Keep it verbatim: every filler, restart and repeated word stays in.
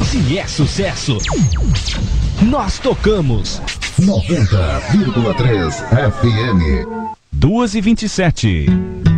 Se é sucesso, nós tocamos. noventa vírgula três F M. duas e vinte e sete.